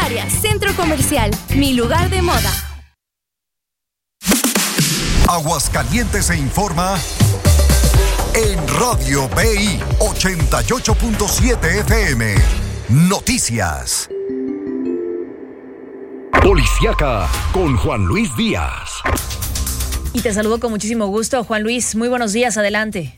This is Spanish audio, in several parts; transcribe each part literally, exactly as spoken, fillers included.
Indumentaria Centro Comercial, mi lugar de moda. Aguascalientes se informa en Radio B I ochenta y ocho punto siete F M. Noticias. Policiaca con Juan Luis Díaz. Y te saludo con muchísimo gusto, Juan Luis. Muy buenos días, adelante.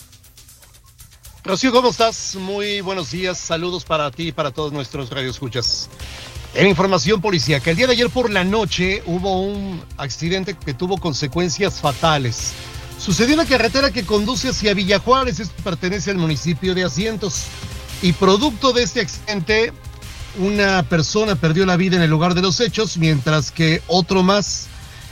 Rocío, ¿cómo estás? Muy buenos días. Saludos para ti y para todos nuestros radioescuchas. En información policíaca, el día de ayer por la noche hubo un accidente que tuvo consecuencias fatales. Sucedió en la carretera que conduce hacia Villa Juárez, esto pertenece al municipio de Asientos. Y producto de este accidente, una persona perdió la vida en el lugar de los hechos, mientras que otro más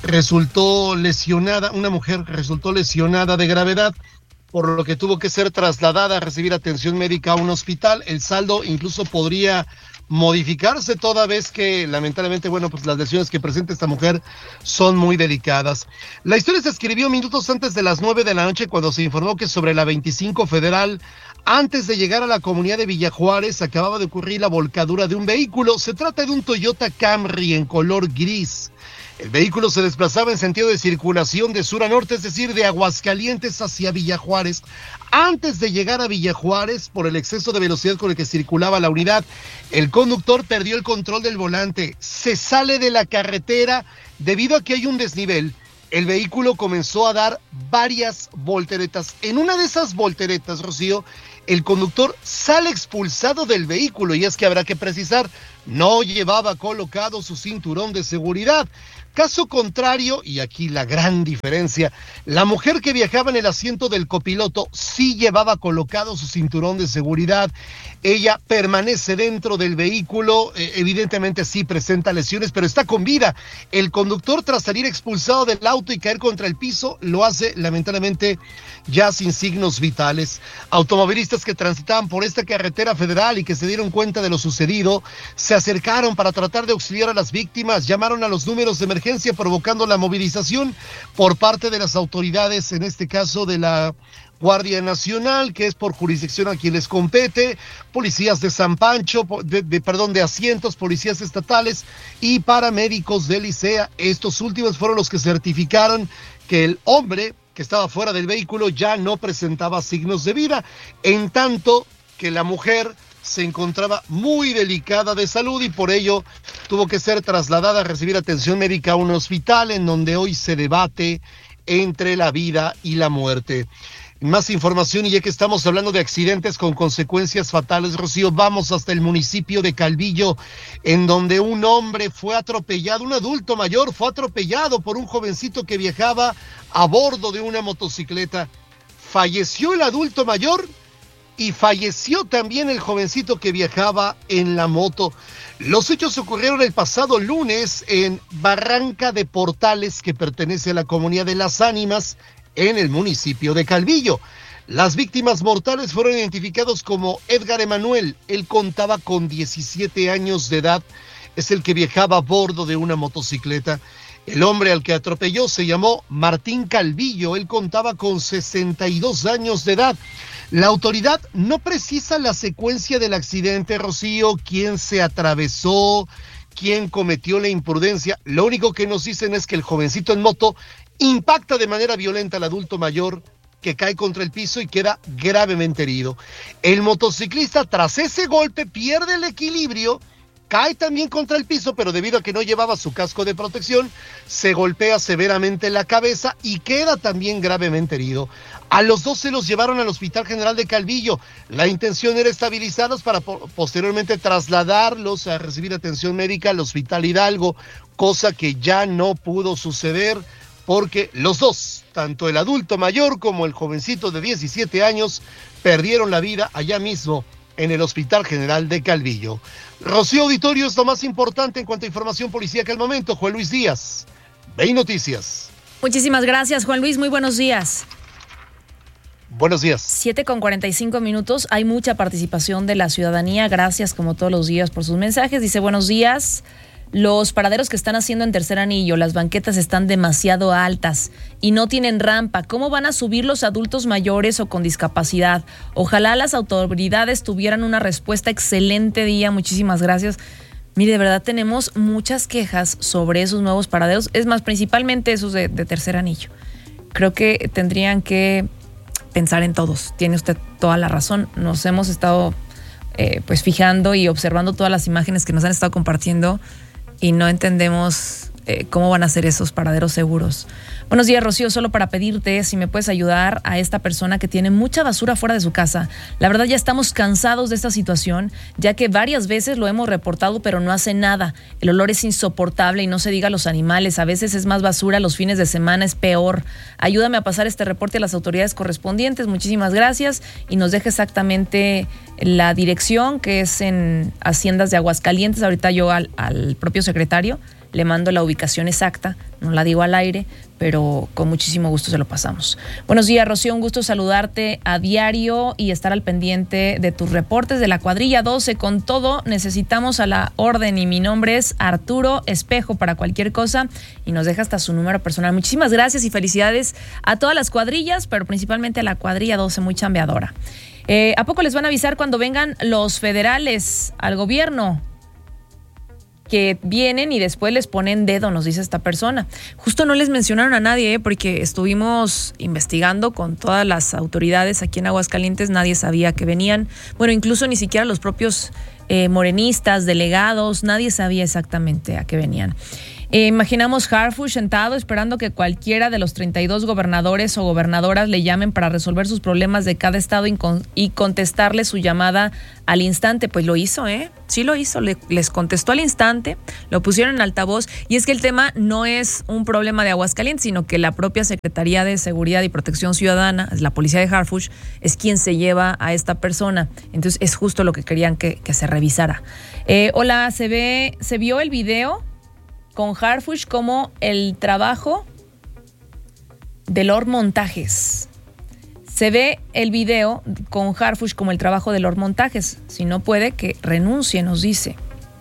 resultó lesionada, una mujer resultó lesionada de gravedad, por lo que tuvo que ser trasladada a recibir atención médica a un hospital. El saldo incluso podría modificarse toda vez que lamentablemente, bueno, pues las lesiones que presenta esta mujer son muy delicadas. La historia se escribió minutos antes de las nueve de la noche cuando se informó que sobre la veinticinco Federal, antes de llegar a la comunidad de Villa Juárez, acababa de ocurrir la volcadura de un vehículo. Se trata de un Toyota Camry en color gris. El vehículo se desplazaba en sentido de circulación de sur a norte, es decir, de Aguascalientes hacia Villa Juárez. Antes de llegar a Villa Juárez, por el exceso de velocidad con el que circulaba la unidad, el conductor perdió el control del volante, se sale de la carretera. Debido a que hay un desnivel, el vehículo comenzó a dar varias volteretas. En una de esas volteretas, Rocío, el conductor sale expulsado del vehículo, y es que habrá que precisar, no llevaba colocado su cinturón de seguridad. Caso contrario, y aquí la gran diferencia, la mujer que viajaba en el asiento del copiloto sí llevaba colocado su cinturón de seguridad. Ella permanece dentro del vehículo, eh, evidentemente sí presenta lesiones, pero está con vida. El conductor, tras salir expulsado del auto y caer contra el piso, lo hace lamentablemente ya sin signos vitales. Automovilistas que transitaban por esta carretera federal y que se dieron cuenta de lo sucedido, se acercaron para tratar de auxiliar a las víctimas, llamaron a los números de emergencia, provocando la movilización por parte de las autoridades, en este caso de la Guardia Nacional, que es por jurisdicción a quien les compete, policías de San Pancho, de, de, perdón, de Asientos, policías estatales y paramédicos de Licea. Estos últimos fueron los que certificaron que el hombre que estaba fuera del vehículo ya no presentaba signos de vida, en tanto que la mujer se encontraba muy delicada de salud y por ello tuvo que ser trasladada a recibir atención médica a un hospital, en donde hoy se debate entre la vida y la muerte. Más información, y ya que estamos hablando de accidentes con consecuencias fatales, Rocío, vamos hasta el municipio de Calvillo, en donde un hombre fue atropellado, un adulto mayor fue atropellado por un jovencito que viajaba a bordo de una motocicleta. Falleció el adulto mayor y falleció también el jovencito que viajaba en la moto. Los hechos ocurrieron el pasado lunes en Barranca de Portales, que pertenece a la comunidad de Las Ánimas, en el municipio de Calvillo. Las víctimas mortales fueron identificados como Edgar Emanuel. Él contaba con diecisiete años de edad, es el que viajaba a bordo de una motocicleta. El hombre al que atropelló se llamó Martín Calvillo, él contaba con sesenta y dos años de edad. La autoridad no precisa la secuencia del accidente, Rocío, quién se atravesó, quién cometió la imprudencia. Lo único que nos dicen es que el jovencito en moto impacta de manera violenta al adulto mayor, que cae contra el piso y queda gravemente herido. El motociclista, tras ese golpe, pierde el equilibrio, cae también contra el piso, pero debido a que no llevaba su casco de protección, se golpea severamente la cabeza y queda también gravemente herido. A los dos se los llevaron al Hospital General de Calvillo. La intención era estabilizarlos para po- posteriormente trasladarlos a recibir atención médica al Hospital Hidalgo, cosa que ya no pudo suceder, porque los dos, tanto el adulto mayor como el jovencito de diecisiete años, perdieron la vida allá mismo en el Hospital General de Calvillo. Rocío, auditorio, es lo más importante en cuanto a información policíaca al momento. Juan Luis Díaz, B I Noticias. Muchísimas gracias, Juan Luis. Muy buenos días. Buenos días. siete con cuarenta y cinco minutos. Hay mucha participación de la ciudadanía. Gracias, como todos los días, por sus mensajes. Dice, buenos días. Los paraderos que están haciendo en Tercer Anillo, las banquetas están demasiado altas y no tienen rampa. ¿Cómo van a subir los adultos mayores o con discapacidad? Ojalá las autoridades tuvieran una respuesta. Excelente día, muchísimas gracias. Mire, de verdad tenemos muchas quejas sobre esos nuevos paraderos, es más, principalmente esos de, de Tercer Anillo. Creo que tendrían que pensar en todos. Tiene usted toda la razón. Nos hemos estado eh, pues fijando y observando todas las imágenes que nos han estado compartiendo y no entendemos eh, cómo van a ser esos paraderos seguros. Buenos días, Rocío, solo para pedirte si me puedes ayudar a esta persona que tiene mucha basura fuera de su casa. La verdad ya estamos cansados de esta situación, ya que varias veces lo hemos reportado, pero no hace nada. El olor es insoportable y no se diga a los animales. A veces es más basura, los fines de semana es peor. Ayúdame a pasar este reporte a las autoridades correspondientes. Muchísimas gracias. Y nos deja exactamente la dirección, que es en Haciendas de Aguascalientes. Ahorita yo al, al propio secretario le mando la ubicación exacta, no la digo al aire, pero con muchísimo gusto se lo pasamos. Buenos días, Rocío, un gusto saludarte a diario y estar al pendiente de tus reportes de la cuadrilla doce. Con todo, necesitamos a la orden y mi nombre es Arturo Espejo para cualquier cosa y nos deja hasta su número personal. Muchísimas gracias y felicidades a todas las cuadrillas, pero principalmente a la cuadrilla doce, muy chambeadora. Eh, ¿A poco les van a avisar cuando vengan los federales al gobierno? Que vienen y después les ponen dedo, nos dice esta persona. Justo no les mencionaron a nadie, ¿eh? Porque estuvimos investigando con todas las autoridades aquí en Aguascalientes, nadie sabía que venían. Bueno, incluso ni siquiera los propios eh, morenistas, delegados, nadie sabía exactamente a qué venían. Eh, imaginamos Harfuch sentado esperando que cualquiera de los treinta y dos gobernadores o gobernadoras le llamen para resolver sus problemas de cada estado y, con, y contestarle su llamada al instante. Pues lo hizo, ¿eh? Sí lo hizo, le, les contestó al instante, lo pusieron en altavoz. Y es que el tema no es un problema de Aguascalientes, sino que la propia Secretaría de Seguridad y Protección Ciudadana, la policía de Harfuch, es quien se lleva a esta persona. Entonces es justo lo que querían que, que se revisara. Eh, hola, ¿se ve, se vio el video con Harfuch como el trabajo de Lord Montajes? Se ve el video con Harfuch como el trabajo de Lord Montajes. Si no puede, que renuncie, nos dice.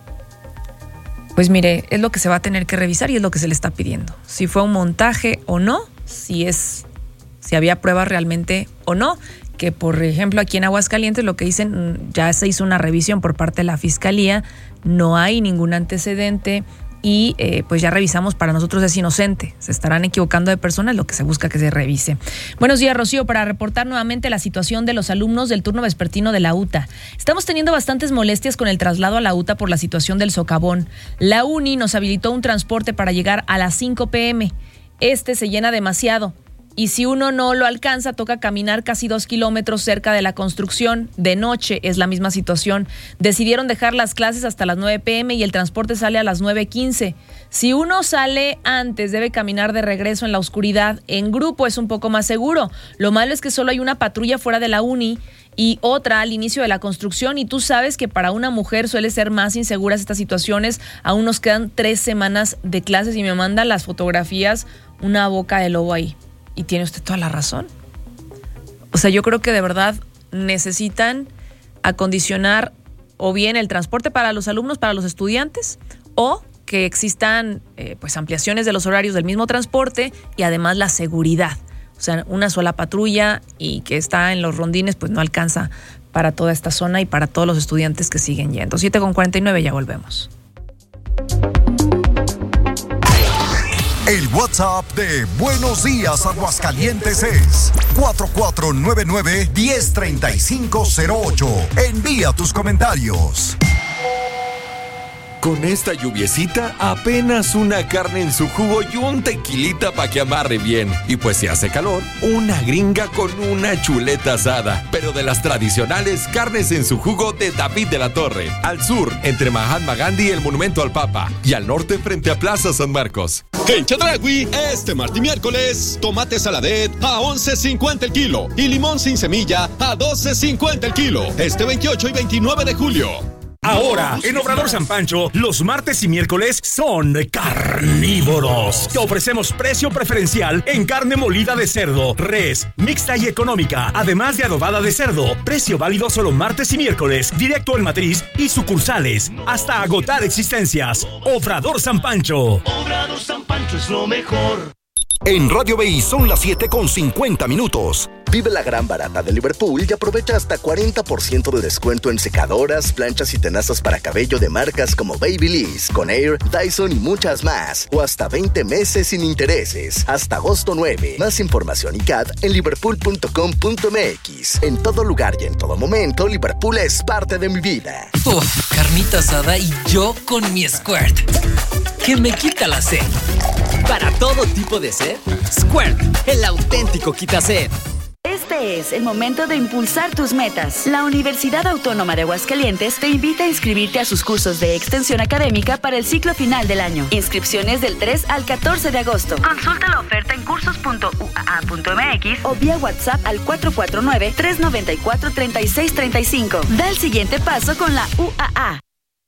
Pues mire, es lo que se va a tener que revisar y es lo que se le está pidiendo. Si fue un montaje o no, si es, si había pruebas realmente o no. Que por ejemplo aquí en Aguascalientes lo que dicen, ya se hizo una revisión por parte de la Fiscalía, no hay ningún antecedente. Y eh, pues ya revisamos, para nosotros es inocente. Se estarán equivocando de personas, lo que se busca que se revise. Buenos días, Rocío, para reportar nuevamente la situación de los alumnos del turno vespertino de la U T A. Estamos teniendo bastantes molestias con el traslado a la U T A por la situación del socavón. La Uni nos habilitó un transporte para llegar a las cinco pm. Este se llena demasiado. Y si uno no lo alcanza, toca caminar casi dos kilómetros cerca de la construcción. De noche es la misma situación. Decidieron dejar las clases hasta las nueve pm y el transporte sale a las nueve quince. Si uno sale antes, debe caminar de regreso en la oscuridad. En grupo es un poco más seguro. Lo malo es que solo hay una patrulla fuera de la uni y otra al inicio de la construcción. Y tú sabes que para una mujer suele ser más inseguras estas situaciones. Aún nos quedan tres semanas de clases y me mandan las fotografías, una boca de lobo ahí. Y tiene usted toda la razón. O sea, yo creo que de verdad necesitan acondicionar o bien el transporte para los alumnos, para los estudiantes, o que existan eh, pues ampliaciones de los horarios del mismo transporte y además la seguridad. O sea, una sola patrulla y que está en los rondines, pues no alcanza para toda esta zona y para todos los estudiantes que siguen yendo. siete con cuarenta y nueve, ya volvemos. El WhatsApp de Buenos Días Aguascalientes es cuatro cuatro nueve nueve, uno cero tres cinco cero ocho. Envía tus comentarios. Con esta lluviecita, apenas una carne en su jugo y un tequilita para que amarre bien. Y pues si hace calor, una gringa con una chuleta asada. Pero de las tradicionales carnes en su jugo de David de la Torre. Al sur, entre Mahatma Gandhi y el Monumento al Papa. Y al norte, frente a Plaza San Marcos. En Chedraui, este martes y miércoles, tomate saladet a once cincuenta el kilo y limón sin semilla a doce cincuenta el kilo. Este veintiocho y veintinueve de julio. Ahora, en Obrador San Pancho, los martes y miércoles son carnívoros. Te ofrecemos precio preferencial en carne molida de cerdo, res, mixta y económica, además de adobada de cerdo. Precio válido solo martes y miércoles, directo en Matriz y sucursales, hasta agotar existencias. Obrador San Pancho. Obrador San Pancho es lo mejor. En Radio B I son las siete con cincuenta minutos. Vive la gran barata de Liverpool y aprovecha hasta cuarenta por ciento de descuento en secadoras, planchas y tenazas para cabello de marcas como Babyliss, Conair, Dyson y muchas más. O hasta veinte meses sin intereses. Hasta agosto nueve. Más información y C A D en liverpool punto com punto m x. En todo lugar y en todo momento, Liverpool es parte de mi vida. Uf, carnita asada y yo con mi Squirt, que me quita la sed. Para todo tipo de sed, Squirt, el auténtico quita sed. Este es el momento de impulsar tus metas. La Universidad Autónoma de Aguascalientes te invita a inscribirte a sus cursos de extensión académica para el ciclo final del año. Inscripciones del tres al catorce de agosto. Consulta la oferta en cursos punto u a a punto m x o vía WhatsApp al cuatro cuatro nueve, tres nueve cuatro, tres seis tres cinco. Da el siguiente paso con la U A A.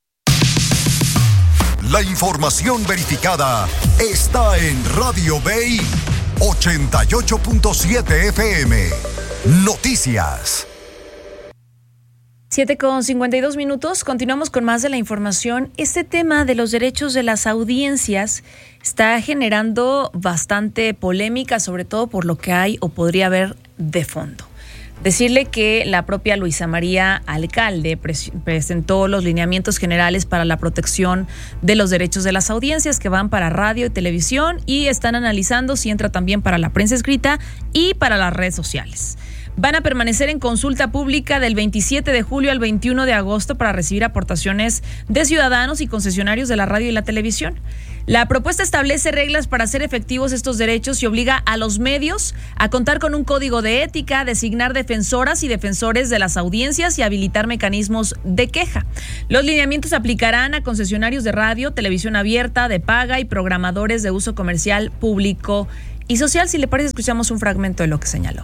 La información verificada está en Radio B I ochenta y ocho punto siete F M. Noticias. siete con cincuenta y dos minutos. Continuamos con más de la información. Este tema de los derechos de las audiencias está generando bastante polémica, sobre todo por lo que hay o podría haber de fondo. Decirle que la propia Luisa María Alcalde pres- presentó los lineamientos generales para la protección de los derechos de las audiencias que van para radio y televisión y están analizando si entra también para la prensa escrita y para las redes sociales. Van a permanecer en consulta pública del veintisiete de julio al veintiuno de agosto para recibir aportaciones de ciudadanos y concesionarios de la radio y la televisión. La propuesta establece reglas para hacer efectivos estos derechos y obliga a los medios a contar con un código de ética, designar defensoras y defensores de las audiencias y habilitar mecanismos de queja. Los lineamientos aplicarán a concesionarios de radio, televisión abierta, de paga y programadores de uso comercial, público y social. Si le parece, escuchamos un fragmento de lo que señaló.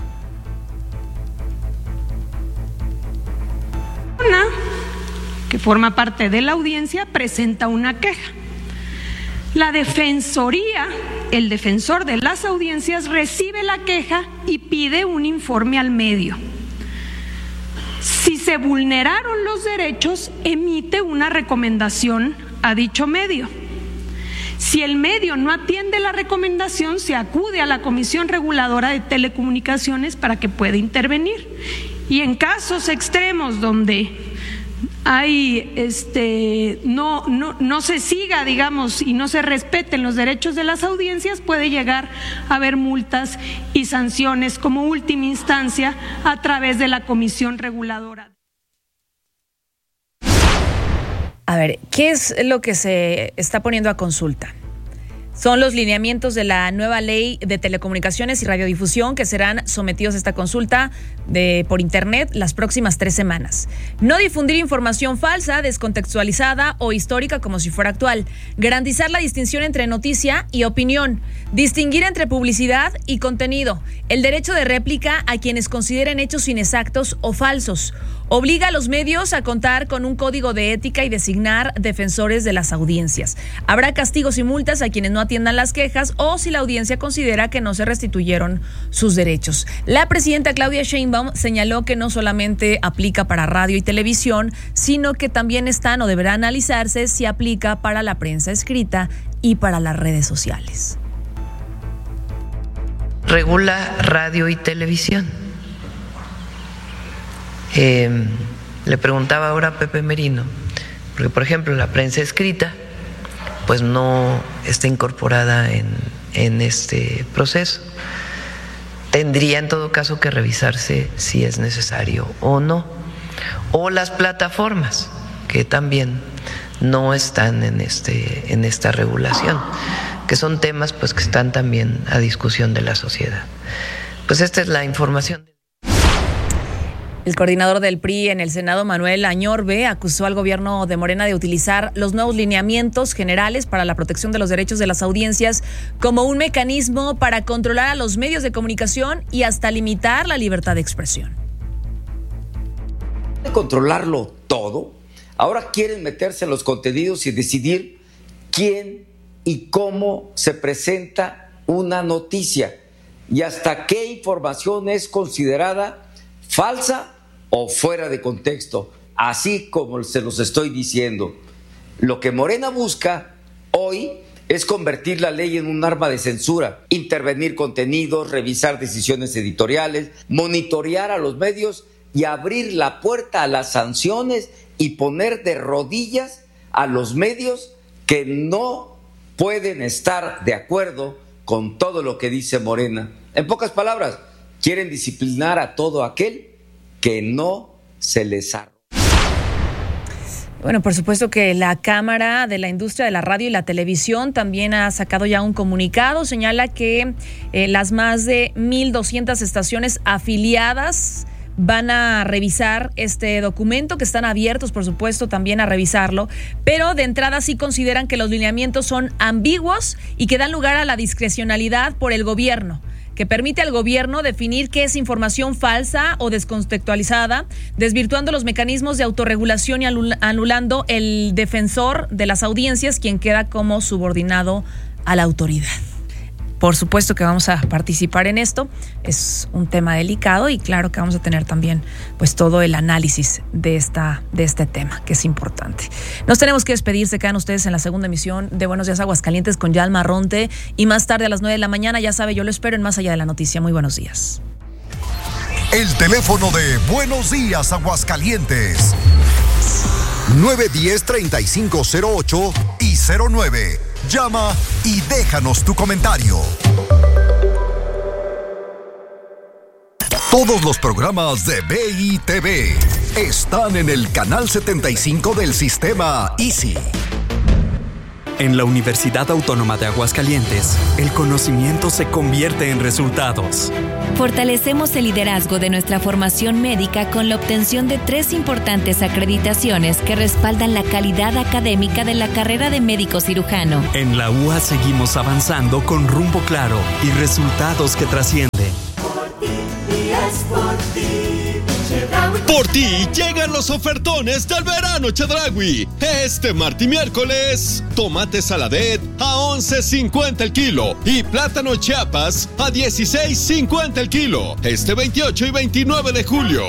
Que forma parte de la audiencia presenta una queja. La defensoría, el defensor de las audiencias, recibe la queja y pide un informe al medio. Si se vulneraron los derechos, emite una recomendación a dicho medio. Si el medio no atiende la recomendación, se acude a la Comisión Reguladora de Telecomunicaciones para que pueda intervenir. Y en casos extremos donde hay este no no no se siga, digamos, y no se respeten los derechos de las audiencias, puede llegar a haber multas y sanciones como última instancia a través de la Comisión Reguladora. A ver, ¿qué es lo que se está poniendo a consulta? Son los lineamientos de la nueva ley de telecomunicaciones y radiodifusión que serán sometidos a esta consulta de, por internet las próximas tres semanas. No difundir información falsa, descontextualizada o histórica como si fuera actual. Garantizar la distinción entre noticia y opinión. Distinguir entre publicidad y contenido. El derecho de réplica a quienes consideren hechos inexactos o falsos. Obliga a los medios a contar con un código de ética y designar defensores de las audiencias. Habrá castigos y multas a quienes no atiendan las quejas o si la audiencia considera que no se restituyeron sus derechos. La presidenta Claudia Sheinbaum señaló que no solamente aplica para radio y televisión, sino que también están o deberá analizarse si aplica para la prensa escrita y para las redes sociales. Regula radio y televisión. Eh, le preguntaba ahora a Pepe Merino, porque por ejemplo la prensa escrita pues no está incorporada en, en este proceso. Tendría en todo caso que revisarse si es necesario o no. O las plataformas, que también no están en, este, en esta regulación, que son temas pues que están también a discusión de la sociedad. Pues esta es la información. El coordinador del P R I en el Senado, Manuel Añorbe, acusó al gobierno de Morena de utilizar los nuevos lineamientos generales para la protección de los derechos de las audiencias como un mecanismo para controlar a los medios de comunicación y hasta limitar la libertad de expresión. De controlarlo todo, ahora quieren meterse en los contenidos y decidir quién y cómo se presenta una noticia y hasta qué información es considerada falsa o fuera de contexto, así como se los estoy diciendo. Lo que Morena busca hoy es convertir la ley en un arma de censura, intervenir contenidos, revisar decisiones editoriales, monitorear a los medios y abrir la puerta a las sanciones y poner de rodillas a los medios que no pueden estar de acuerdo con todo lo que dice Morena. En pocas palabras, quieren disciplinar a todo aquel que no se les arroja. Bueno, por supuesto que la Cámara de la Industria de la Radio y la Televisión también ha sacado ya un comunicado. Señala que eh, las más de mil doscientas estaciones afiliadas van a revisar este documento, que están abiertos, por supuesto, también a revisarlo, pero de entrada sí consideran que los lineamientos son ambiguos y que dan lugar a la discrecionalidad por el gobierno, que permite al gobierno definir qué es información falsa o descontextualizada, desvirtuando los mecanismos de autorregulación y anulando el defensor de las audiencias, quien queda como subordinado a la autoridad. Por supuesto que vamos a participar en esto. Es un tema delicado y claro que vamos a tener también pues todo el análisis de esta de este tema, que es importante. Nos tenemos que despedir. Se quedan ustedes en la segunda emisión de Buenos Días Aguascalientes con Yalma Ronte, y más tarde a las nueve de la mañana, ya sabe, yo lo espero en Más Allá de la Noticia. Muy buenos días. El teléfono de Buenos Días Aguascalientes: nueve uno cero, tres cinco cero ocho y cero nueve. Llama y déjanos tu comentario. Todos los programas de B I T V están en el canal setenta y cinco del sistema Easy. En la Universidad Autónoma de Aguascalientes, el conocimiento se convierte en resultados. Fortalecemos el liderazgo de nuestra formación médica con la obtención de tres importantes acreditaciones que respaldan la calidad académica de la carrera de médico cirujano. En la U A seguimos avanzando con rumbo claro y resultados que trascienden. Por ti llegan los ofertones del verano Chedraui. Este martes y miércoles, tomate saladet a once cincuenta el kilo y plátano Chiapas a dieciséis cincuenta el kilo. Este veintiocho y veintinueve de julio.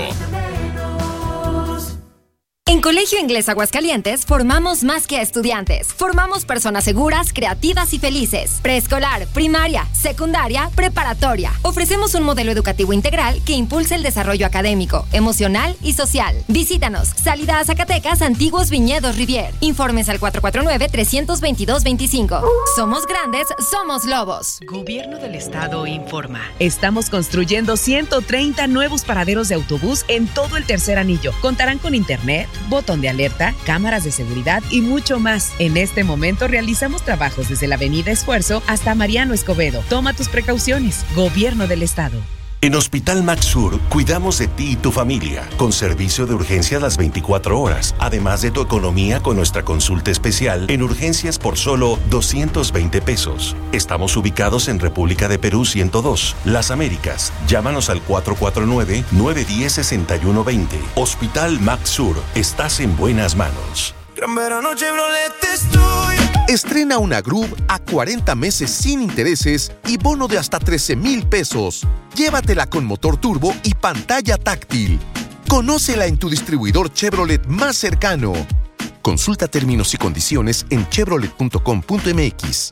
En Colegio Inglés Aguascalientes formamos más que a estudiantes. Formamos personas seguras, creativas y felices. Preescolar, primaria, secundaria, preparatoria. Ofrecemos un modelo educativo integral que impulsa el desarrollo académico, emocional y social. Visítanos. Salida a Zacatecas, Antiguos Viñedos Rivier. Informes al cuatro cuatro nueve, tres dos dos, veinticinco. Somos grandes, somos lobos. Gobierno del Estado informa. Estamos construyendo ciento treinta nuevos paraderos de autobús en todo el tercer anillo. Contarán con internet, botón de alerta, cámaras de seguridad y mucho más. En este momento realizamos trabajos desde la Avenida Esfuerzo hasta Mariano Escobedo. Toma tus precauciones. Gobierno del Estado. En Hospital Maxur cuidamos de ti y tu familia, con servicio de urgencias las veinticuatro horas, además de tu economía con nuestra consulta especial en urgencias por solo doscientos veinte pesos. Estamos ubicados en República de Perú ciento dos, Las Américas. Llámanos al cuatro cuatro nueve, nueve uno cero, seis uno dos cero. Hospital Maxur, estás en buenas manos. Gran verano Chevrolet estoy. Estrena una Groove a cuarenta meses sin intereses y bono de hasta trece mil pesos. Llévatela con motor turbo y pantalla táctil. Conócela en tu distribuidor Chevrolet más cercano. Consulta términos y condiciones en chevrolet punto com punto m x.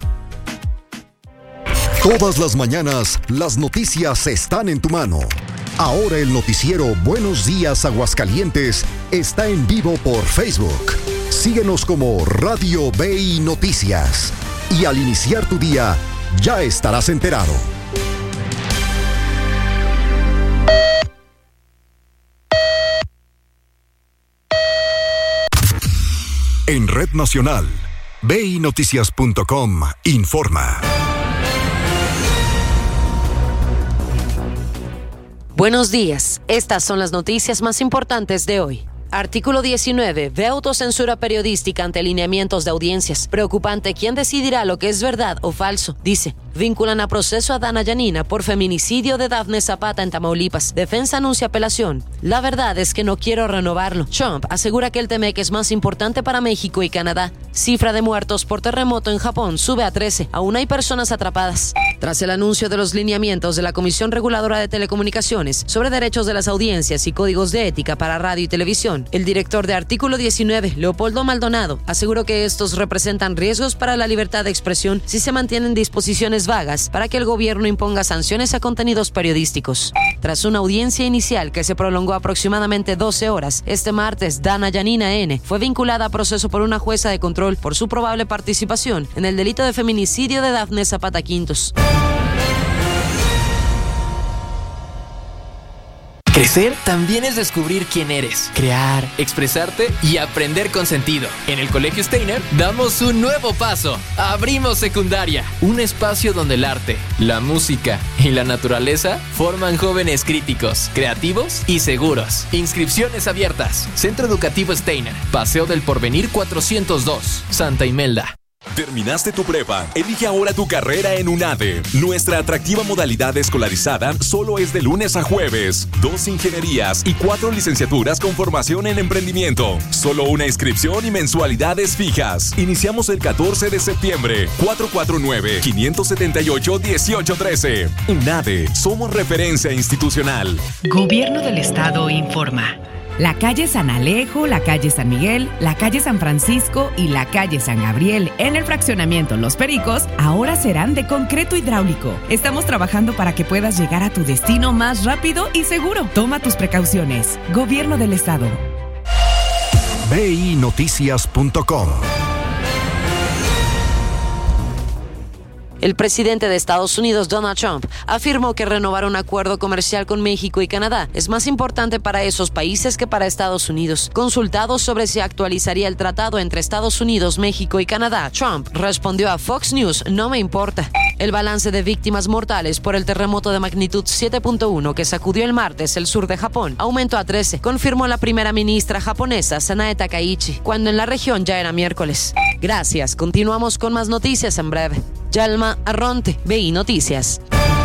Todas las mañanas, las noticias están en tu mano. Ahora el noticiero Buenos Días Aguascalientes está en vivo por Facebook. Síguenos como Radio B I Noticias. Y al iniciar tu día, ya estarás enterado. En Red Nacional, B I Noticias punto com informa. Buenos días, estas son las noticias más importantes de hoy. Artículo diecinueve. Ve autocensura periodística ante lineamientos de audiencias. Preocupante quién decidirá lo que es verdad o falso. Dice, vinculan a proceso a Dana Yanina por feminicidio de Dafne Zapata en Tamaulipas. Defensa anuncia apelación. La verdad es que no quiero renovarlo. Trump asegura que el Temec es más importante para México y Canadá. Cifra de muertos por terremoto en Japón sube a trece. Aún hay personas atrapadas. Tras el anuncio de los lineamientos de la Comisión Reguladora de Telecomunicaciones sobre derechos de las audiencias y códigos de ética para radio y televisión, el director de Artículo diecinueve, Leopoldo Maldonado, aseguró que estos representan riesgos para la libertad de expresión si se mantienen disposiciones vagas para que el gobierno imponga sanciones a contenidos periodísticos. Tras una audiencia inicial que se prolongó aproximadamente doce horas, este martes Dana Yanina N. fue vinculada a proceso por una jueza de control por su probable participación en el delito de feminicidio de Dafne Zapata Quintos. Crecer también es descubrir quién eres, crear, expresarte y aprender con sentido. En el Colegio Steiner damos un nuevo paso. Abrimos secundaria, un espacio donde el arte, la música y la naturaleza forman jóvenes críticos, creativos y seguros. Inscripciones abiertas. Centro Educativo Steiner, Paseo del Porvenir cuatrocientos dos, Santa Imelda. ¿Terminaste tu prepa? Elige ahora tu carrera en UNADE. Nuestra atractiva modalidad escolarizada solo es de lunes a jueves. Dos ingenierías y cuatro licenciaturas con formación en emprendimiento. Solo una inscripción y mensualidades fijas. Iniciamos el catorce de septiembre. cuatro cuatro nueve, cinco siete ocho, uno ocho uno tres. UNADE. Somos referencia institucional. Gobierno del Estado informa. La calle San Alejo, la calle San Miguel, la calle San Francisco y la calle San Gabriel en el fraccionamiento Los Pericos ahora serán de concreto hidráulico. Estamos trabajando para que puedas llegar a tu destino más rápido y seguro. Toma tus precauciones. Gobierno del Estado. B I Noticias punto com. El presidente de Estados Unidos, Donald Trump, afirmó que renovar un acuerdo comercial con México y Canadá es más importante para esos países que para Estados Unidos. Consultado sobre si actualizaría el tratado entre Estados Unidos, México y Canadá, Trump respondió a Fox News: no me importa. El balance de víctimas mortales por el terremoto de magnitud siete punto uno que sacudió el martes el sur de Japón aumentó a trece, confirmó la primera ministra japonesa, Sanae Takaichi, cuando en la región ya era miércoles. Gracias, continuamos con más noticias en breve. Yalma Arronte, B I Noticias.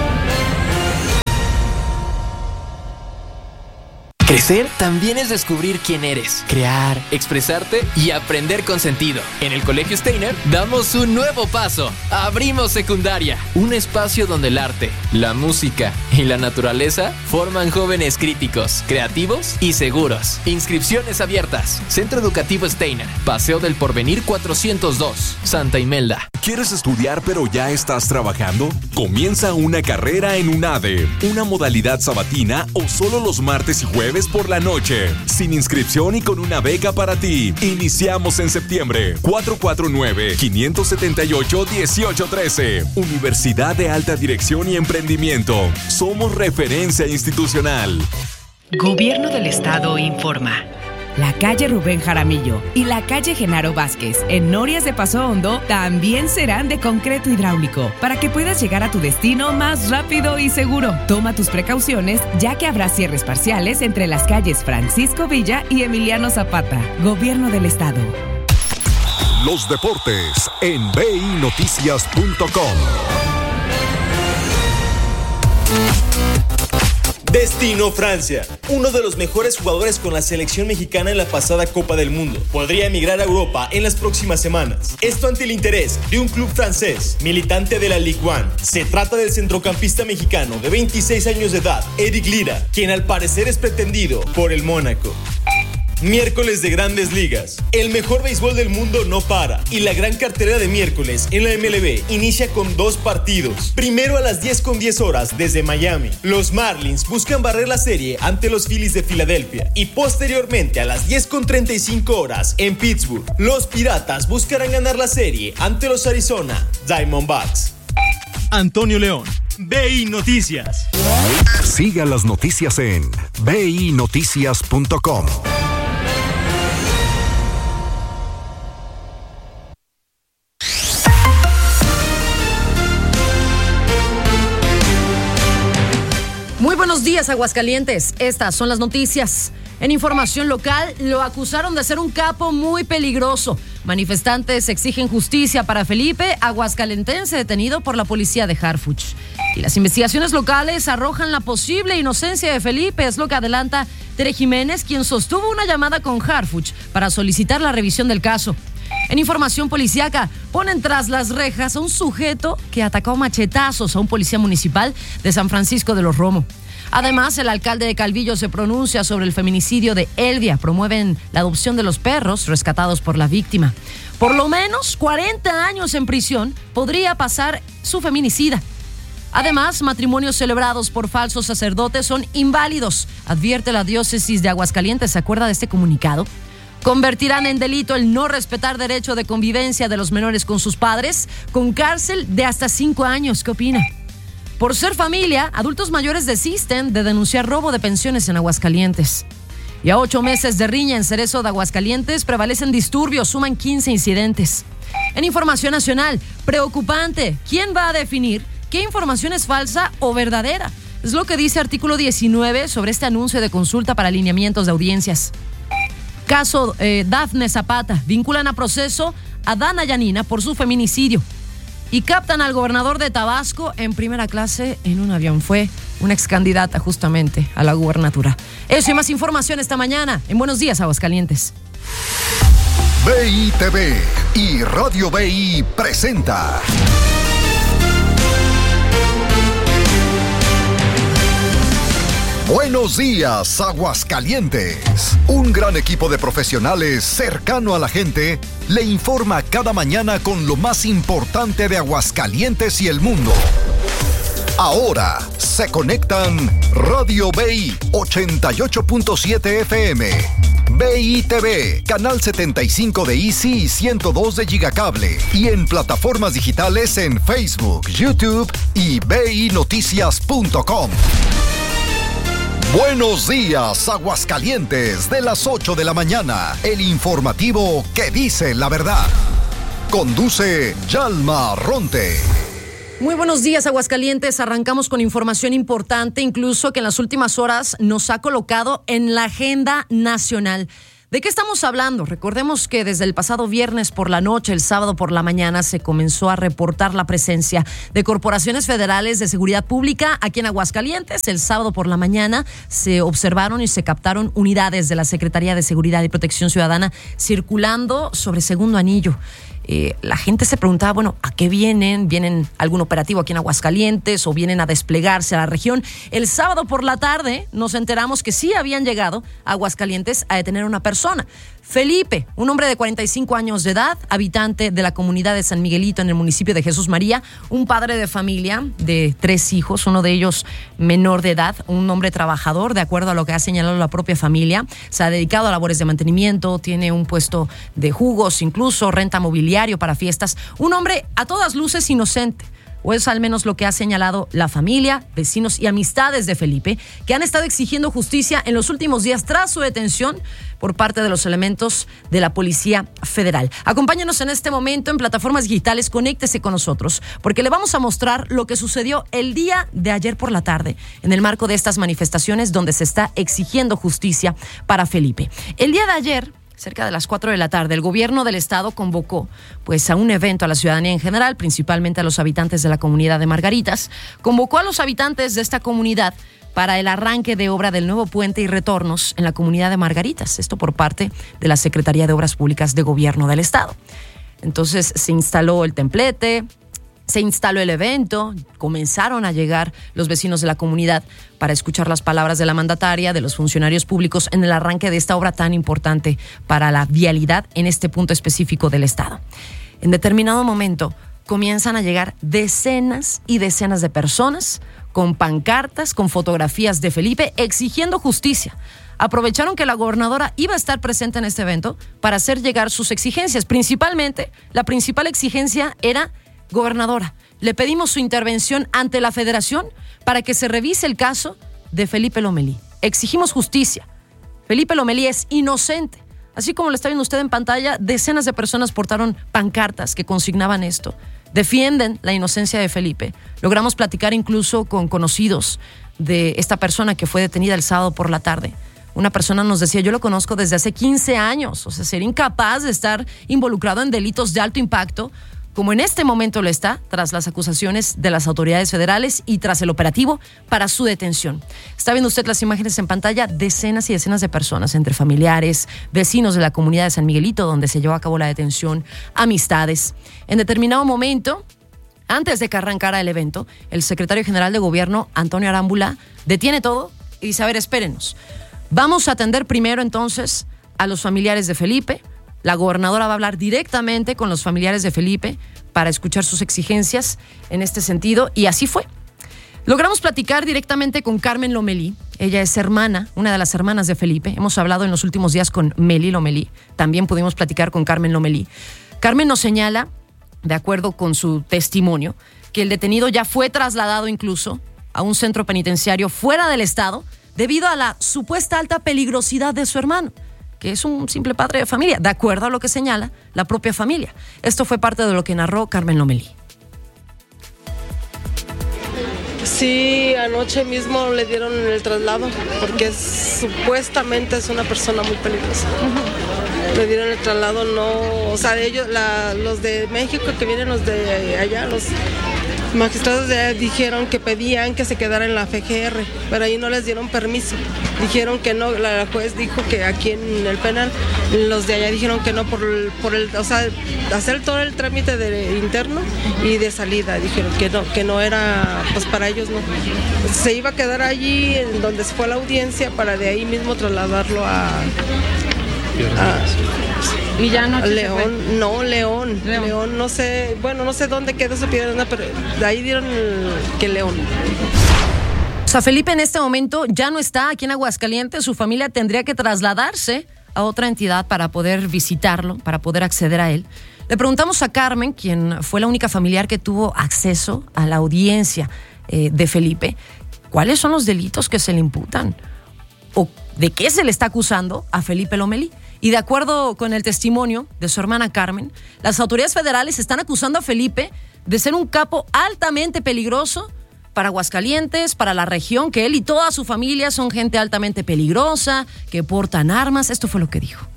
Crecer también es descubrir quién eres, crear, expresarte y aprender con sentido. En el Colegio Steiner damos un nuevo paso. Abrimos secundaria, un espacio donde el arte, la música y la naturaleza forman jóvenes críticos, creativos y seguros. Inscripciones abiertas. Centro Educativo Steiner, Paseo del Porvenir cuatrocientos dos, Santa Imelda. ¿Quieres estudiar pero ya estás trabajando? Comienza una carrera en UNADE, una modalidad sabatina o solo los martes y jueves por la noche, sin inscripción y con una beca para ti. Iniciamos en septiembre. cuatro cuatro nueve, cinco siete ocho, uno ocho uno tres. Universidad de Alta Dirección y Emprendimiento. Somos referencia institucional. Gobierno del Estado informa. La calle Rubén Jaramillo y la calle Genaro Vázquez en Norias de Paso Hondo también serán de concreto hidráulico para que puedas llegar a tu destino más rápido y seguro. Toma tus precauciones, ya que habrá cierres parciales entre las calles Francisco Villa y Emiliano Zapata. Gobierno del Estado. Los deportes en B I Noticias punto com. Destino Francia. Uno de los mejores jugadores con la selección mexicana en la pasada Copa del Mundo podría emigrar a Europa en las próximas semanas. Esto ante el interés de un club francés, militante de la Ligue uno. Se trata del centrocampista mexicano de veintiséis años de edad, Eric Lira, quien al parecer es pretendido por el Mónaco. Miércoles de Grandes Ligas. El mejor béisbol del mundo no para y la gran cartelera de miércoles en la M L B inicia con dos partidos. Primero a las diez con diez horas desde Miami. Los Marlins buscan barrer la serie ante los Phillies de Filadelfia y posteriormente a las diez con treinta y cinco horas en Pittsburgh. Los Piratas buscarán ganar la serie ante los Arizona Diamondbacks. Antonio León, B I Noticias. Siga las noticias en B I Noticias punto com. Muy buenos días, Aguascalientes. Estas son las noticias. En información local, lo acusaron de ser un capo muy peligroso. Manifestantes exigen justicia para Felipe, aguascalentense detenido por la policía de Harfuch. Y las investigaciones locales arrojan la posible inocencia de Felipe, es lo que adelanta Tere Jiménez, quien sostuvo una llamada con Harfuch para solicitar la revisión del caso. En información policíaca, ponen tras las rejas a un sujeto que atacó a machetazos a un policía municipal de San Francisco de los Romo. Además, el alcalde de Calvillo se pronuncia sobre el feminicidio de Elvia. Promueven la adopción de los perros rescatados por la víctima. Por lo menos cuarenta años en prisión podría pasar su feminicida. Además, matrimonios celebrados por falsos sacerdotes son inválidos, advierte la diócesis de Aguascalientes. ¿Se acuerda de este comunicado? Convertirán en delito el no respetar derecho de convivencia de los menores con sus padres, con cárcel de hasta cinco años. ¿Qué opina? Por ser familia, adultos mayores desisten de denunciar robo de pensiones en Aguascalientes. Y a ocho meses de riña en Cerezo de Aguascalientes prevalecen disturbios, suman quince incidentes. En información nacional, preocupante. ¿Quién va a definir qué información es falsa o verdadera? Es lo que dice artículo diecinueve sobre este anuncio de consulta para alineamientos de audiencias. Caso eh, Dafne Zapata. Vinculan a proceso a Dana Yanina por su feminicidio. Y captan al gobernador de Tabasco en primera clase en un avión. Fue una ex candidata justamente a la gubernatura. Eso y más información esta mañana en Buenos Días, Aguascalientes. B I T V y Radio B I presenta Buenos Días, Aguascalientes. Un gran equipo de profesionales cercano a la gente le informa cada mañana con lo más importante de Aguascalientes y el mundo. Ahora se conectan Radio B I ochenta y ocho punto siete F M, B I T V, Canal setenta y cinco de Easy y ciento dos de Gigacable, y en plataformas digitales en Facebook, YouTube y B I noticias punto com. Buenos días, Aguascalientes, de las ocho de la mañana, el informativo que dice la verdad. Conduce Yalma Ronte. Muy buenos días, Aguascalientes. Arrancamos con información importante, incluso que en las últimas horas nos ha colocado en la agenda nacional. ¿De qué estamos hablando? Recordemos que desde el pasado viernes por la noche, el sábado por la mañana, se comenzó a reportar la presencia de corporaciones federales de seguridad pública aquí en Aguascalientes. El sábado por la mañana se observaron y se captaron unidades de la Secretaría de Seguridad y Protección Ciudadana circulando sobre Segundo Anillo. Eh, la gente se preguntaba, bueno, ¿a qué vienen? ¿Vienen a algún operativo aquí en Aguascalientes o vienen a desplegarse a la región? El sábado por la tarde nos enteramos que sí habían llegado a Aguascalientes a detener a una persona. Felipe, un hombre de cuarenta y cinco años de edad, habitante de la comunidad de San Miguelito en el municipio de Jesús María, un padre de familia de tres hijos, uno de ellos menor de edad, un hombre trabajador, de acuerdo a lo que ha señalado la propia familia. Se ha dedicado a labores de mantenimiento, tiene un puesto de jugos, incluso renta mobiliario para fiestas. Un hombre a todas luces inocente. O es al menos lo que ha señalado la familia, vecinos y amistades de Felipe, que han estado exigiendo justicia en los últimos días tras su detención por parte de los elementos de la Policía Federal. Acompáñanos en este momento en plataformas digitales, conéctese con nosotros, porque le vamos a mostrar lo que sucedió el día de ayer por la tarde, en el marco de estas manifestaciones donde se está exigiendo justicia para Felipe. El día de ayer, cerca de las cuatro de la tarde, el gobierno del estado convocó pues, a un evento a la ciudadanía en general, principalmente a los habitantes de la comunidad de Margaritas. Convocó a los habitantes de esta comunidad para el arranque de obra del nuevo puente y retornos en la comunidad de Margaritas. Esto por parte de la Secretaría de Obras Públicas de Gobierno del estado. Entonces se instaló el templete, se instaló el evento, comenzaron a llegar los vecinos de la comunidad para escuchar las palabras de la mandataria, de los funcionarios públicos en el arranque de esta obra tan importante para la vialidad en este punto específico del estado. En determinado momento comienzan a llegar decenas y decenas de personas con pancartas, con fotografías de Felipe exigiendo justicia. Aprovecharon que la gobernadora iba a estar presente en este evento para hacer llegar sus exigencias. Principalmente, la principal exigencia era: gobernadora, le pedimos su intervención ante la federación para que se revise el caso de Felipe Lomelí. Exigimos justicia. Felipe Lomelí es inocente. Así como lo está viendo usted en pantalla, decenas de personas portaron pancartas que consignaban esto. Defienden la inocencia de Felipe. Logramos platicar incluso con conocidos de esta persona que fue detenida el sábado por la tarde. Una persona nos decía: yo lo conozco desde hace quince años. O sea, ser incapaz de estar involucrado en delitos de alto impacto como en este momento lo está, tras las acusaciones de las autoridades federales y tras el operativo para su detención. Está viendo usted las imágenes en pantalla, decenas y decenas de personas, entre familiares, vecinos de la comunidad de San Miguelito, donde se llevó a cabo la detención, amistades. En determinado momento, antes de que arrancara el evento, el secretario general de Gobierno, Antonio Arámbula, detiene todo y dice, a ver, espérenos. Vamos a atender primero entonces a los familiares de Felipe. La gobernadora va a hablar directamente con los familiares de Felipe para escuchar sus exigencias en este sentido, y así fue. Logramos platicar directamente con Carmen Lomelí. Ella es hermana, una de las hermanas de Felipe. Hemos hablado en los últimos días con Meli Lomelí. También pudimos platicar con Carmen Lomelí. Carmen nos señala, de acuerdo con su testimonio, que el detenido ya fue trasladado incluso a un centro penitenciario fuera del estado debido a la supuesta alta peligrosidad de su hermano, que es un simple padre de familia, de acuerdo a lo que señala la propia familia. Esto fue parte de lo que narró Carmen Lomelí. Sí, anoche mismo le dieron el traslado, porque es, supuestamente es una persona muy peligrosa. Uh-huh. Le dieron el traslado, no, o sea, ellos, la, los de México que vienen, los de allá, los magistrados de allá dijeron que pedían que se quedara en la F G R, pero ahí no les dieron permiso. Dijeron que no, la juez dijo que aquí en el penal, los de allá dijeron que no por el, por el o sea, hacer todo el trámite de interno y de salida. Dijeron que no, que no era, pues para ellos no. Se iba a quedar allí en donde se fue la audiencia para de ahí mismo trasladarlo a... a ¿Y ya anoche León, se fue? no, León, León, León, no sé, bueno, no sé dónde quedó esa piedra, pero de ahí dieron el, que León. O sea, Felipe en este momento ya no está aquí en Aguascalientes, su familia tendría que trasladarse a otra entidad para poder visitarlo, para poder acceder a él. Le preguntamos a Carmen, quien fue la única familiar que tuvo acceso a la audiencia eh, de Felipe, ¿cuáles son los delitos que se le imputan? ¿O de qué se le está acusando a Felipe Lomelí? Y de acuerdo con el testimonio de su hermana Carmen, las autoridades federales están acusando a Felipe de ser un capo altamente peligroso para Aguascalientes, para la región, que él y toda su familia son gente altamente peligrosa, que portan armas. Esto fue lo que dijo.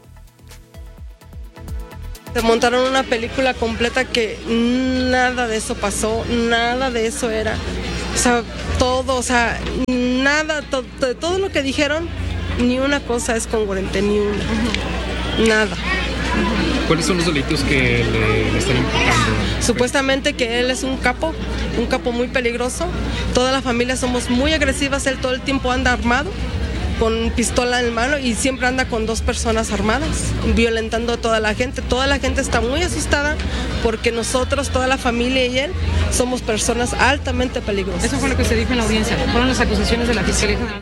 Se montaron una película completa que nada de eso pasó, nada de eso era. O sea, todo, o sea, nada, to, to, todo lo que dijeron, ni una cosa es congruente, ni una. Uh-huh. Nada. ¿Cuáles son los delitos que le, le están imputando? Supuestamente que él es un capo, un capo muy peligroso. Toda la familia somos muy agresivas, él todo el tiempo anda armado, con pistola en mano y siempre anda con dos personas armadas, violentando a toda la gente. Toda la gente está muy asustada porque nosotros, toda la familia y él, somos personas altamente peligrosas. Eso fue lo que se dijo en la audiencia, fueron las acusaciones de la Fiscalía General.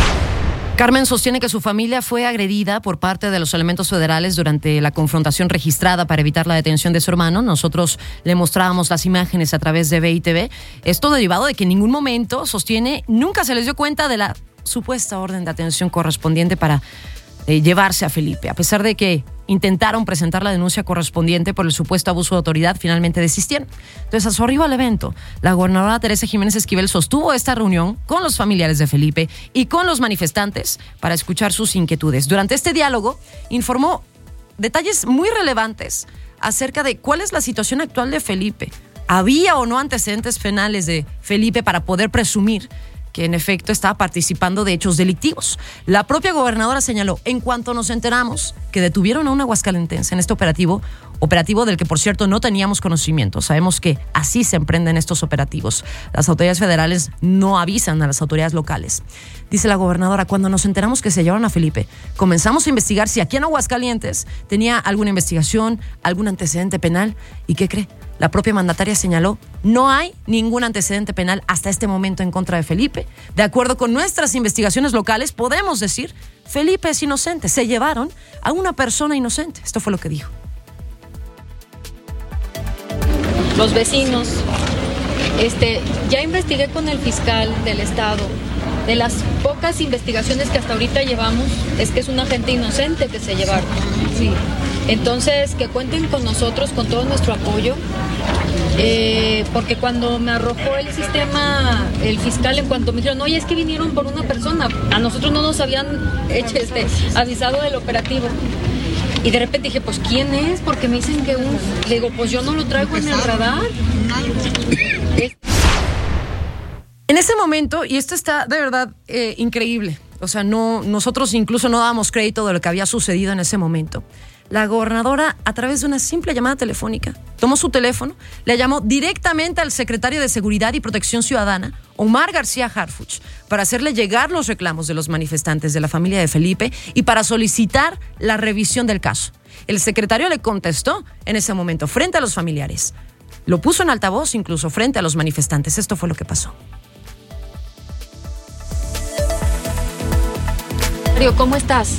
Carmen sostiene que su familia fue agredida por parte de los elementos federales durante la confrontación registrada para evitar la detención de su hermano. Nosotros le mostrábamos las imágenes a través de V I T V. Esto derivado de que en ningún momento, sostiene, nunca se les dio cuenta de la supuesta orden de atención correspondiente para eh, llevarse a Felipe. A pesar de que intentaron presentar la denuncia correspondiente por el supuesto abuso de autoridad, finalmente desistieron. Entonces, a su arribo al evento, la gobernadora Teresa Jiménez Esquivel sostuvo esta reunión con los familiares de Felipe y con los manifestantes para escuchar sus inquietudes. Durante este diálogo, informó detalles muy relevantes acerca de cuál es la situación actual de Felipe. ¿Había o no antecedentes penales de Felipe para poder presumir que en efecto estaba participando de hechos delictivos? La propia gobernadora señaló, en cuanto nos enteramos que detuvieron a un aguascalentense en este operativo, operativo del que por cierto no teníamos conocimiento, sabemos que así se emprenden estos operativos, las autoridades federales no avisan a las autoridades locales. Dice la gobernadora, cuando nos enteramos que se llevaron a Felipe, comenzamos a investigar si aquí en Aguascalientes tenía alguna investigación, algún antecedente penal, ¿y qué cree? La propia mandataria señaló, no hay ningún antecedente penal hasta este momento en contra de Felipe. De acuerdo con nuestras investigaciones locales, podemos decir, Felipe es inocente. Se llevaron a una persona inocente. Esto fue lo que dijo. Los vecinos, este, ya investigué con el fiscal del estado. De las pocas investigaciones que hasta ahorita llevamos, es que es un agente inocente que se llevaron. Sí. Entonces, que cuenten con nosotros, con todo nuestro apoyo, eh, porque cuando me arrojó el sistema, el fiscal, en cuanto me dijeron, oye, es que vinieron por una persona, a nosotros no nos habían hecho, este, avisado del operativo. Y de repente dije, pues, ¿quién es? Porque me dicen que un... Le digo, pues yo no lo traigo en el radar. En ese momento, y esto está de verdad eh, increíble, o sea, no, nosotros incluso no dábamos crédito de lo que había sucedido en ese momento. La gobernadora, a través de una simple llamada telefónica, tomó su teléfono, le llamó directamente al secretario de Seguridad y Protección Ciudadana, Omar García Harfuch, para hacerle llegar los reclamos de los manifestantes de la familia de Felipe y para solicitar la revisión del caso. El secretario le contestó en ese momento frente a los familiares. Lo puso en altavoz incluso frente a los manifestantes. Esto fue lo que pasó. ¿Cómo estás?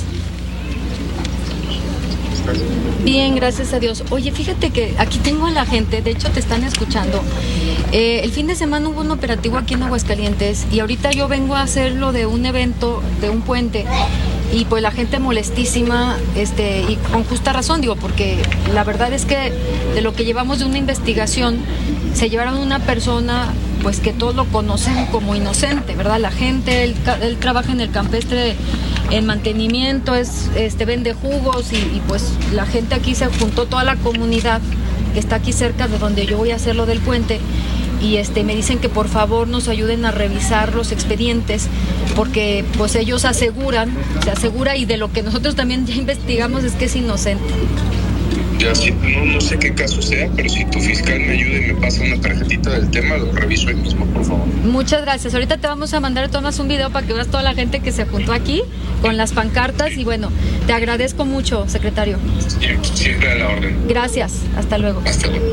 Bien, gracias a Dios. Oye, fíjate que aquí tengo a la gente, de hecho te están escuchando. Eh, el fin de semana hubo un operativo aquí en Aguascalientes y ahorita yo vengo a hacerlo de un evento, de un puente, y pues la gente molestísima, este, y con justa razón, digo, porque la verdad es que de lo que llevamos de una investigación, se llevaron una persona pues que todos lo conocen como inocente, ¿verdad? La gente, él, él trabaja en el campestre en mantenimiento, es, este, vende jugos y, y pues la gente aquí se juntó, toda la comunidad que está aquí cerca de donde yo voy a hacer lo del puente, y este, me dicen que por favor nos ayuden a revisar los expedientes porque pues ellos aseguran, se asegura, y de lo que nosotros también ya investigamos es que es inocente. Ya, sí, no, no sé qué caso sea, pero si tu fiscal me ayuda y me pasa una tarjetita del tema, lo reviso ahí mismo, por favor. Muchas gracias. Ahorita te vamos a mandar, tomas un video para que veas toda la gente que se juntó aquí con las pancartas, y bueno, te agradezco mucho, secretario. Siempre a la orden. Gracias. Hasta luego. Hasta luego.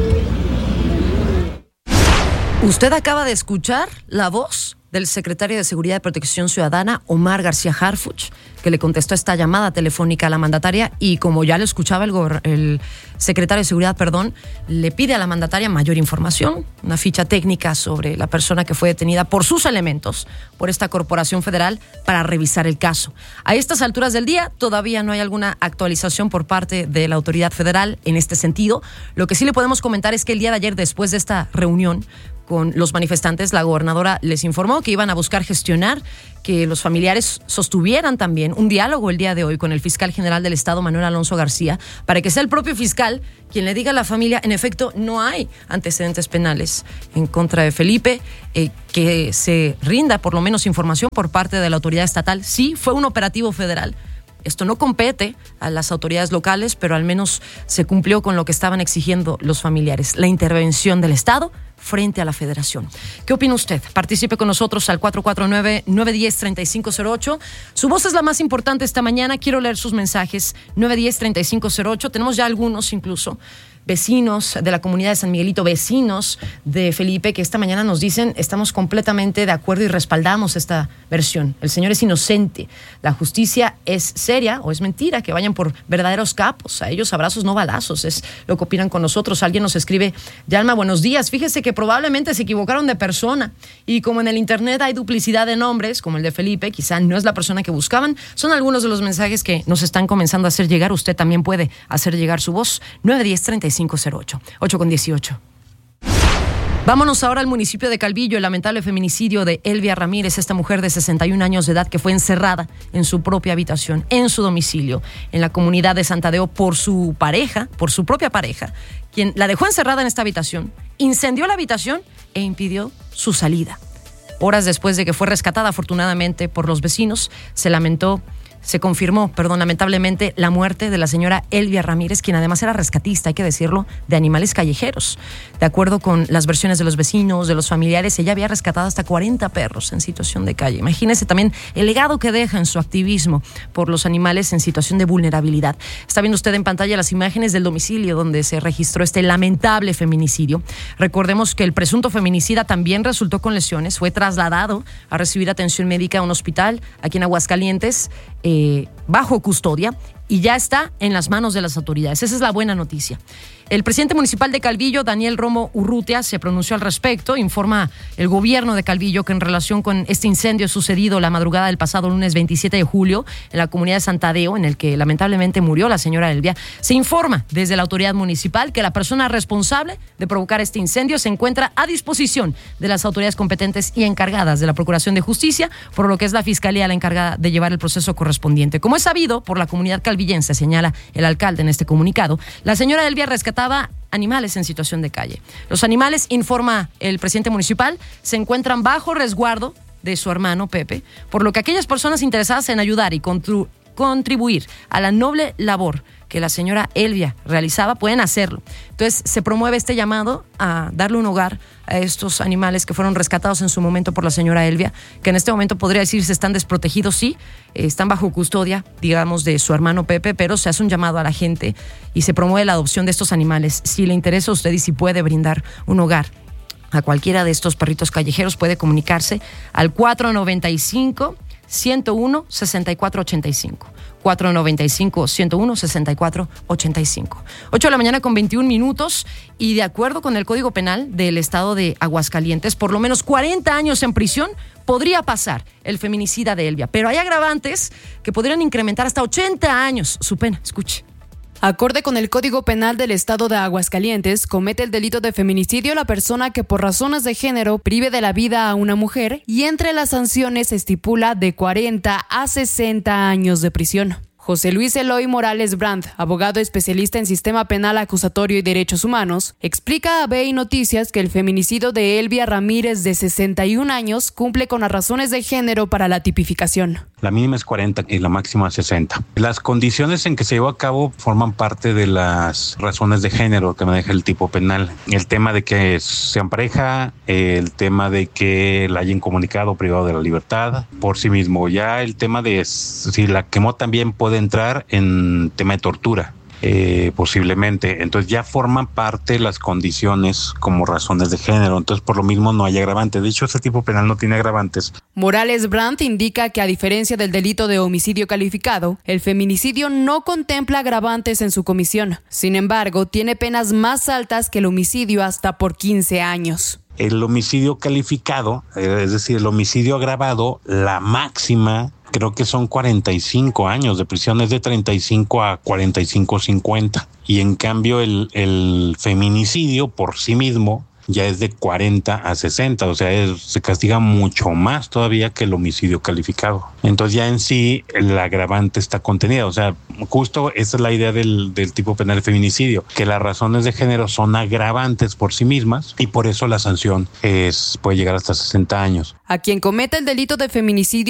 Usted acaba de escuchar la voz del secretario de Seguridad y Protección Ciudadana, Omar García Harfuch, que le contestó esta llamada telefónica a la mandataria, y como ya lo escuchaba el, el secretario de Seguridad, perdón, le pide a la mandataria mayor información, una ficha técnica sobre la persona que fue detenida por sus elementos, por esta corporación federal, para revisar el caso. A estas alturas del día todavía no hay alguna actualización por parte de la autoridad federal en este sentido. Lo que sí le podemos comentar es que el día de ayer, después de esta reunión con los manifestantes, la gobernadora les informó que iban a buscar gestionar que los familiares sostuvieran también un diálogo el día de hoy con el fiscal general del Estado, Manuel Alonso García, para que sea el propio fiscal quien le diga a la familia, en efecto, no hay antecedentes penales en contra de Felipe, eh, que se rinda por lo menos información por parte de la autoridad estatal. Sí, fue un operativo federal. Esto no compete a las autoridades locales, pero al menos se cumplió con lo que estaban exigiendo los familiares, la intervención del Estado frente a la Federación. ¿Qué opina usted? Participe con nosotros al cuatro cuatro nueve, nueve uno cero, tres cinco cero ocho. Su voz es la más importante esta mañana. Quiero leer sus mensajes. nueve uno cero, tres cinco cero ocho. Tenemos ya algunos incluso vecinos de la comunidad de San Miguelito, vecinos de Felipe, que esta mañana nos dicen: estamos completamente de acuerdo y respaldamos esta versión. El señor es inocente. La justicia es seria o es mentira que vayan por verdaderos capos. A ellos abrazos, no balazos. Es lo que opinan con nosotros. Alguien nos escribe: Yalma, buenos días. Fíjese que probablemente se equivocaron de persona. Y como en el internet hay duplicidad de nombres, como el de Felipe, quizá no es la persona que buscaban. Son algunos de los mensajes que nos están comenzando a hacer llegar. Usted también puede hacer llegar su voz. nueve uno cero, tres cinco cero ocho. ocho con dieciocho. Vámonos ahora al municipio de Calvillo. El lamentable feminicidio de Elvia Ramírez, esta mujer de sesenta y un años de edad que fue encerrada en su propia habitación, en su domicilio, en la comunidad de Santadeo, por su pareja, por su propia pareja, quien la dejó encerrada en esta habitación, incendió la habitación e impidió su salida. Horas después de que fue rescatada afortunadamente por los vecinos, se lamentó Se confirmó, perdón, lamentablemente, la muerte de la señora Elvia Ramírez, quien además era rescatista, hay que decirlo, de animales callejeros. De acuerdo con las versiones de los vecinos, de los familiares, ella había rescatado hasta cuarenta perros en situación de calle. Imagínese también el legado que deja en su activismo por los animales en situación de vulnerabilidad. Está viendo usted en pantalla las imágenes del domicilio donde se registró este lamentable feminicidio. Recordemos que el presunto feminicida también resultó con lesiones, fue trasladado a recibir atención médica a un hospital aquí en Aguascalientes, Eh, bajo custodia, y ya está en las manos de las autoridades. Esa es la buena noticia. El presidente municipal de Calvillo, Daniel Romo Urrutia, se pronunció al respecto. Informa el gobierno de Calvillo que en relación con este incendio sucedido la madrugada del pasado lunes veintisiete de julio en la comunidad de Santadeo, en el que lamentablemente murió la señora Elvia, se informa desde la autoridad municipal que la persona responsable de provocar este incendio se encuentra a disposición de las autoridades competentes y encargadas de la Procuración de Justicia, por lo que es la Fiscalía la encargada de llevar el proceso correspondiente. Como es sabido por la comunidad calvillense, Salvillense, señala el alcalde en este comunicado. La señora Elvia rescataba animales en situación de calle. Los animales, informa el presidente municipal, se encuentran bajo resguardo de su hermano Pepe, por lo que aquellas personas interesadas en ayudar y contru- contribuir a la noble labor que la señora Elvia realizaba pueden hacerlo. Entonces se promueve este llamado a darle un hogar a estos animales que fueron rescatados en su momento por la señora Elvia, que en este momento podría decirse están desprotegidos, sí, están bajo custodia, digamos, de su hermano Pepe, pero se hace un llamado a la gente y se promueve la adopción de estos animales. Si le interesa a usted y si puede brindar un hogar a cualquiera de estos perritos callejeros, puede comunicarse al cuatro noventa y cinco, ciento uno, sesenta y cuatro ochenta y cinco. cuatro noventa y cinco, ciento uno, sesenta y cuatro ochenta y cinco. ocho de la mañana con veintiún minutos y de acuerdo con el Código Penal del Estado de Aguascalientes, por lo menos cuarenta años en prisión podría pasar el feminicida de Elvia, pero hay agravantes que podrían incrementar hasta ochenta años su pena. Escuche. Acorde con el Código Penal del Estado de Aguascalientes, comete el delito de feminicidio la persona que por razones de género prive de la vida a una mujer y entre las sanciones se estipula de cuarenta a sesenta años de prisión. José Luis Eloy Morales Brandt, abogado especialista en sistema penal acusatorio y derechos humanos, explica a B I Noticias que el feminicidio de Elvia Ramírez, de sesenta y un años, cumple con las razones de género para la tipificación. La mínima es cuarenta y la máxima sesenta. Las condiciones en que se llevó a cabo forman parte de las razones de género que maneja el tipo penal. El tema de que sean pareja, el tema de que la hayan comunicado privado de la libertad por sí mismo. Ya el tema de si la quemó también puede entrar en tema de tortura. Eh, posiblemente, entonces ya forman parte las condiciones como razones de género, entonces por lo mismo no hay agravantes. De hecho, ese tipo penal no tiene agravantes. Morales Brandt indica que a diferencia del delito de homicidio calificado, el feminicidio no contempla agravantes en su comisión. Sin embargo, tiene penas más altas que el homicidio, hasta por quince años. El homicidio calificado, es decir, el homicidio agravado, la máxima creo que son cuarenta y cinco años de prisión, es de treinta y cinco a cuarenta y cinco, cincuenta. Y en cambio el, el feminicidio por sí mismo ya es de cuarenta a sesenta, o sea, es, se castiga mucho más todavía que el homicidio calificado. Entonces ya en sí el agravante está contenida, o sea, justo esa es la idea del, del tipo penal de feminicidio, que las razones de género son agravantes por sí mismas y por eso la sanción es, puede llegar hasta sesenta años. A quien cometa el delito de feminicidio